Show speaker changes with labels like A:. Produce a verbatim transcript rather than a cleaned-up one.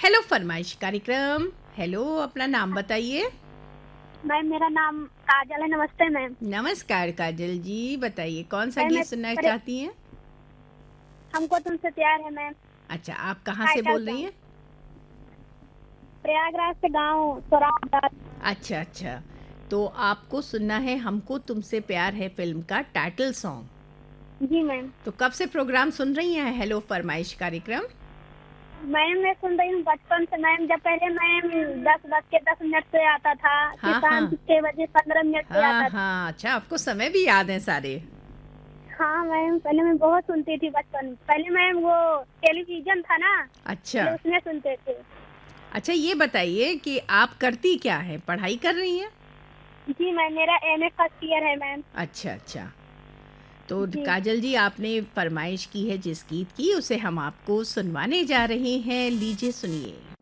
A: Hello फरमाइश कार्यक्रम। Hello, अपना नाम बताइए।
B: मैम मेरा नाम काजल है। नमस्ते मैम।
A: नमस्कार काजल जी, बताइए कौन सा
B: मैम मैं
A: गीत सुनना
B: प्रे,
A: चाहती हैं?
B: हमको तुमसे प्यार है मैम।
A: अच्छा, आप कहाँ से
B: टाइटल
A: बोल रही
B: सॉन्ग।
A: हैं?
B: प्रयागराज से गाँव सौराष्ट्र।
A: अच्छा अच्छा, तो आपको सुनना है हमको तुमसे प्यार है फिल्म का टाइटल सॉन्ग।
B: जी मैम।
A: तो कब से प्रोग्राम सुन रही हैं हेलो फरमाइश कार्यक्रम?
B: मैम मैं सुन रही हूँ बचपन से मैम। जब पहले मैम दस बज के दस मिनट पे आता था, फिर
A: हाँ
B: शाम
A: हाँ
B: के छह बजे पंद्रह मिनट पे
A: हाँ
B: आता था।
A: हाँ, अच्छा आपको समय भी याद है सारे।
B: हाँ मैम, पहले मैं बहुत सुनती थी बचपन में। पहले मैम वो टेलीविजन था ना,
A: अच्छा
B: पहले उसमें सुनते थे।
A: अच्छा, ये बताइए कि आप करती क्या है, पढ़ाई कर रही हैं?
B: जी मैम, मेरा एम ए फर्स्ट ईयर है मैम।
A: अच्छा अच्छा, तो
B: जी।
A: काजल जी आपने फरमाइश की है जिस गीत की, उसे हम आपको सुनवाने जा रहे हैं, लीजिए सुनिए।